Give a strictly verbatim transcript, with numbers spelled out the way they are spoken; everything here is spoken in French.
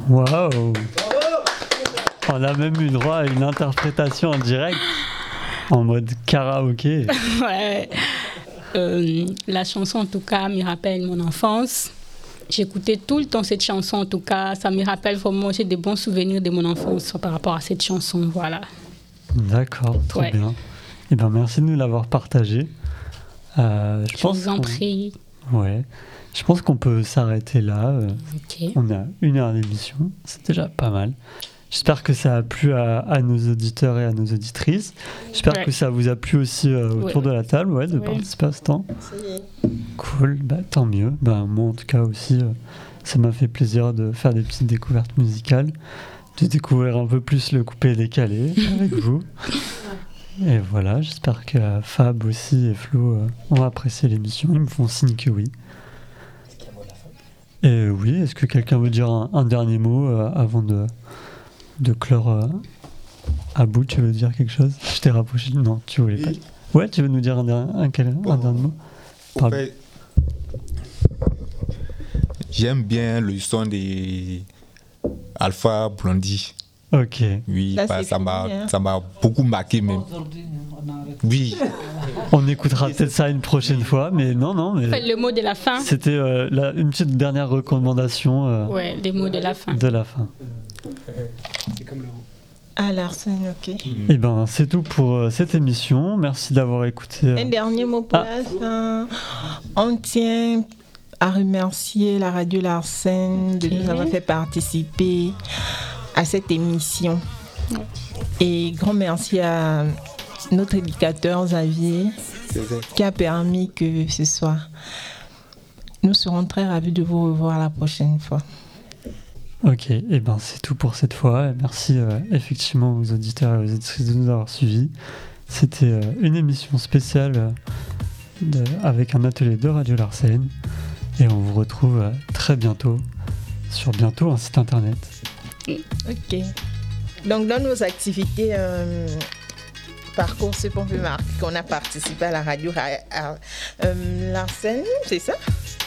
Waouh! On a même eu droit à une interprétation en direct, en mode karaoké. Ouais. Euh, la chanson, en tout cas, me rappelle mon enfance. J'écoutais tout le temps cette chanson, en tout cas. Ça me rappelle vraiment, j'ai des bons souvenirs de mon enfance par rapport à cette chanson, voilà. D'accord, trop Ouais. bien. Eh ben, merci de nous l'avoir partagé. Euh, je Je pense vous en qu'on- prie. Ouais. Je pense qu'on peut s'arrêter là. euh, Ok. On a une heure d'émission, c'est déjà pas mal. J'espère que ça a plu à, à nos auditeurs et à nos auditrices. J'espère Ouais. que ça vous a plu aussi euh, autour Ouais. de la table, ouais, de Ouais. participer à ce temps. Cool, bah, tant mieux. Bah, moi, en tout cas, aussi, euh, ça m'a fait plaisir de faire des petites découvertes musicales, de découvrir un peu plus le coupé-décalé avec vous. Et voilà, j'espère que euh, Fab aussi et Flo euh, ont apprécié l'émission. Ils me font signe que oui. Et oui, est-ce que quelqu'un veut dire un, un dernier mot euh, avant de, de clore euh, à bout? Tu veux dire quelque chose? Je t'ai rapproché. Non, tu voulais pas. Oui. Ouais, tu veux nous dire un, der- un, quel- un dernier mot? Au Pardon. fait, j'aime bien le son des Alpha Blondie. Ok. Oui, Là, bah, c'est ça m'a fini, hein. ça m'a beaucoup marqué même. Oui, On écoutera peut-être ça une prochaine fois, mais non, non, mais Faites le mot de la fin. c'était euh, la- une petite dernière recommandation euh, Ouais, les mots de la fin. de la fin. Ah, Larsen, ok. Et ben, c'est tout pour euh, cette émission. Merci d'avoir écouté. euh, Un dernier mot pour Ah. la fin. On tient à remercier la radio Larsen de nous avoir fait participer à cette émission. Et grand merci à notre éducateur Xavier qui a permis que ce soit. Nous serons très ravis de vous revoir la prochaine fois. Ok, et ben c'est tout pour cette fois. Et merci euh, effectivement aux auditeurs et aux auditrices de nous avoir suivis. C'était euh, une émission spéciale euh, de- avec un atelier de Radio Larsen. Et on vous retrouve euh, très bientôt sur bientôt un site internet. Ok. Donc, dans nos activités, euh, parcours, ce qu'on peut marquer qu'on a participé à la radio Ra- à- euh, Larsen, c'est ça?